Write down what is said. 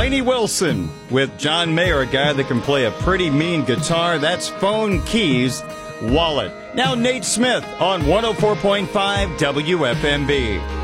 Lainey Wilson with John Mayer, a guy that can play a pretty mean guitar. That's Phone Keys Wallet. Now Nate Smith on 104.5 WFMB.